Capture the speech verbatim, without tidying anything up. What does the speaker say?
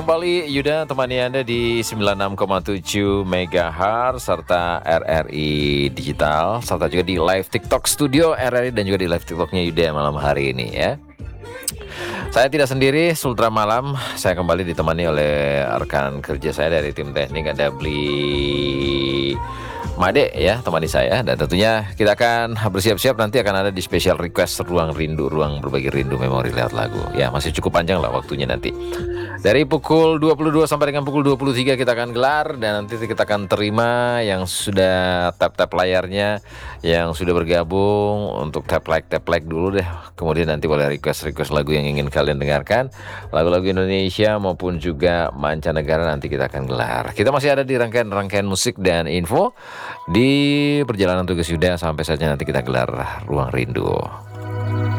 Kembali Yuda temani Anda di sembilan puluh enam koma tujuh megahertz serta R R I Digital serta juga di live TikTok Studio R R I dan juga di live TikToknya Yuda malam hari ini ya. Saya tidak sendiri, Sultra Malam. Saya kembali ditemani oleh rekan kerja saya dari tim teknik, ada Bli Made ya, temani saya. Dan tentunya kita akan bersiap-siap, nanti akan ada di special request Ruang Rindu, Ruang Berbagi Rindu Memori Lewat Lagu. Ya, masih cukup panjang lah waktunya nanti. Dari pukul dua puluh dua sampai dengan pukul dua puluh tiga kita akan gelar, dan nanti kita akan terima yang sudah tap-tap layarnya, yang sudah bergabung untuk tap like tap like dulu deh. Kemudian nanti boleh request-request lagu yang ingin kalian dengarkan, lagu-lagu Indonesia maupun juga mancanegara, nanti kita akan gelar. Kita masih ada di rangkaian-rangkaian musik dan info di perjalanan tugas Yuda sampai saja nanti kita gelar Ruang Rindu.